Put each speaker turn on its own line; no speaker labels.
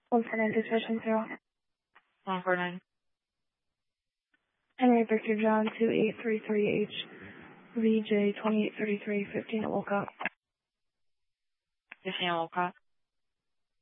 149 Dispatch 0.
149.
Henry Victor John 2833H VJ 2833 15 at Wolcott.
15 at Wolcott.